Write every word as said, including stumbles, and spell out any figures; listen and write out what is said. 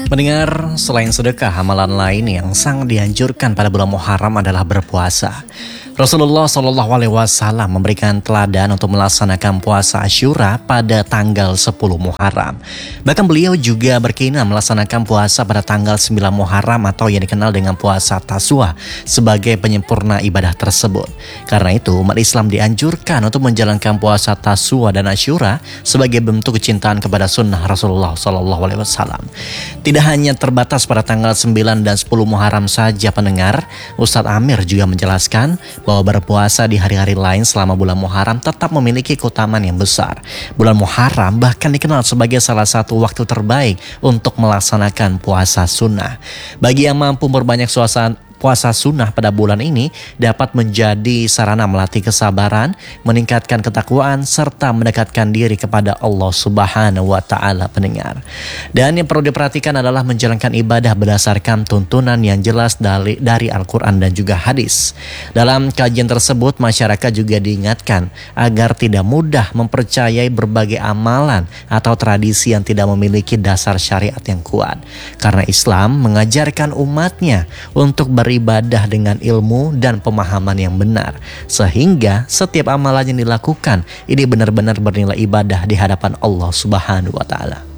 Mendengar, selain sedekah, amalan lain yang sangat dianjurkan pada bulan Muharram adalah berpuasa. Rasulullah Shallallahu Alaihi Wasallam memberikan teladan untuk melaksanakan puasa Asyura pada tanggal sepuluh Muharram. Bahkan beliau juga berkeinginan melaksanakan puasa pada tanggal sembilan Muharram atau yang dikenal dengan puasa Taswa sebagai penyempurna ibadah tersebut. Karena itu, umat Islam dianjurkan untuk menjalankan puasa Taswa dan Asyura sebagai bentuk kecintaan kepada sunnah Rasulullah Shallallahu Alaihi Wasallam. Tidak hanya terbatas pada tanggal sembilan dan sepuluh Muharram saja pendengar, Ustadz Amir juga menjelaskan bahwa berpuasa di hari-hari lain selama bulan Muharram tetap memiliki keutamaan yang besar. Bulan Muharram bahkan dikenal sebagai salah satu waktu terbaik untuk melaksanakan puasa sunnah. Bagi yang mampu berbanyak suasana puasa sunnah pada bulan ini dapat menjadi sarana melatih kesabaran, meningkatkan ketakwaan, serta mendekatkan diri kepada Allah Subhanahu wa Ta'ala pendengar. Dan yang perlu diperhatikan adalah menjalankan ibadah berdasarkan tuntunan yang jelas dari, dari Al-Quran dan juga hadis. Dalam kajian tersebut, masyarakat juga diingatkan agar tidak mudah mempercayai berbagai amalan atau tradisi yang tidak memiliki dasar syariat yang kuat. Karena Islam mengajarkan umatnya untuk ber beribadah dengan ilmu dan pemahaman yang benar, sehingga setiap amalan yang dilakukan ini benar-benar bernilai ibadah di hadapan Allah Subhanahu wa Ta'ala.